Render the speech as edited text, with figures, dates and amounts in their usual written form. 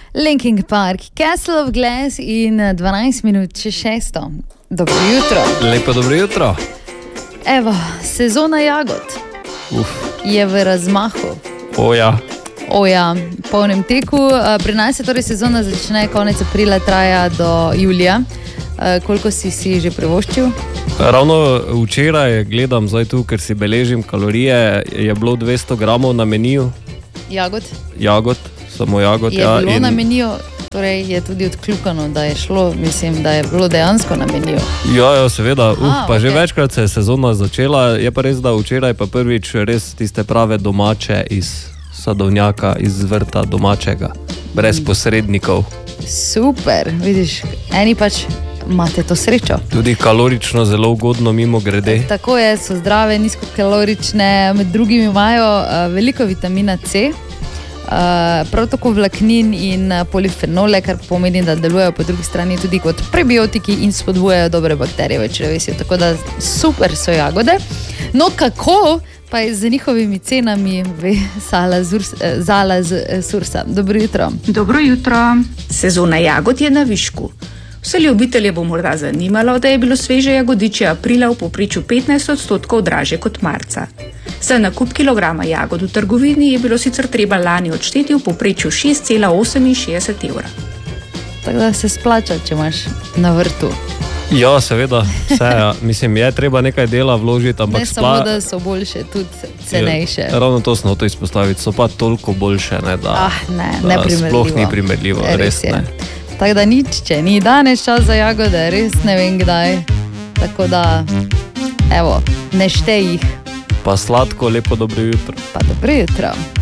Linkin Park, Castle of Glass in 12 minut čez 6. Dobro jutro. Lepo dobro jutro. Evo, sezona jagod je v razmahu. Oja, polnem teku. Pri nas se torej sezona začne konec aprila, traja do julija. Koliko si že privoščil? Ravno včeraj gledam zdaj tu, ker si beležim kalorije, je bilo 200 gramov na meniju. Jagod, samo jagod. Je bilo na meniju, torej je tudi odkljukano, da je šlo, mislim, da je bilo dejansko na meniju. Ja, seveda, pa okay. Že večkrat se je sezona začela, je pa res, da včeraj pa prvič res tiste prave domače iz sadovnjaka, iz vrta domačega, brez posrednikov. Super, vidiš, eni pač imate to srečo. Tudi kalorično zelo ugodno mimo grede. Tako je, so zdrave, nizkokalorične, med drugim imajo veliko vitamina C, prav tako vlaknin in polifenole, kar pomeni, da delujejo po drugi strani tudi kot prebiotiki in spodbujajo dobre bakterije v črevesju. Tako da super so jagode. No kako pa je z njihovimi cenami ve Zala z Sursa. Dobro jutro. Dobro jutro. Sezona jagod je na višku. Vse ljubitelje bo morda zanimalo, da je bilo sveže jagodiče aprila v povprečju 15% dražje kot marca. Za nakup kilograma jagod v trgovini je bilo sicer treba lani odšteti v povprečju 6,68 evra. Tako da se splača, če imaš na vrtu. Ja, seveda, mislim, je treba nekaj dela vložiti, ampak ne samo, da so boljše, tudi cenejše. Ravno to smo to izpostaviti, so pa toliko boljše, ne, da sploh ni primerljivo, res ne. Tako da nič, če ni danes čas za jagode, res ne vem kdaj. Tako da, evo, ne štej jih. Pa sladko, lepo dobro jutro. Pa dobro jutro.